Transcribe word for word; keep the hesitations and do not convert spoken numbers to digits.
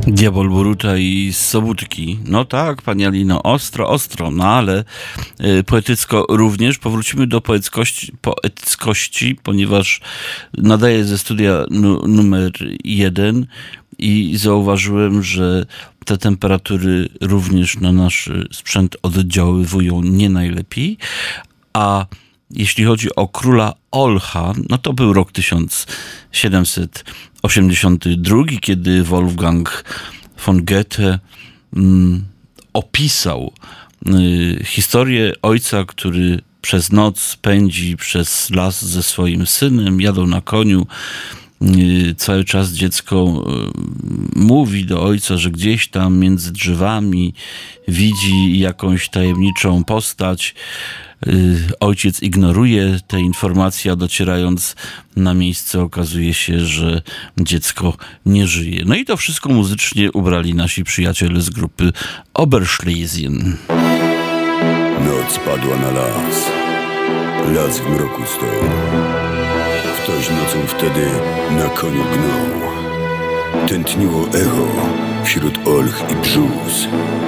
Diabol Boruta i Sobótki. No tak, pani Alino, ostro, ostro, no ale y, poetycko również. Powrócimy do poetyckości, poetyckości, ponieważ nadaję ze studia nu, numer jeden i zauważyłem, że te temperatury również na nasz sprzęt oddziaływują nie najlepiej, a jeśli chodzi o króla Olcha, no to był rok tysiąc siedemset osiemdziesiąty drugi, kiedy Wolfgang von Goethe mm, opisał y, historię ojca, który przez noc pędzi przez las ze swoim synem, jadą na koniu. Y, cały czas dziecko y, mówi do ojca, że gdzieś tam między drzewami widzi jakąś tajemniczą postać. Ojciec ignoruje te informacje, a docierając na miejsce okazuje się, że dziecko nie żyje. No i to wszystko muzycznie ubrali nasi przyjaciele z grupy Oberschlesien. Noc padła na las. Las w mroku stał. Ktoś nocą wtedy na koniu gnał. Tętniło echo wśród olch i brzus.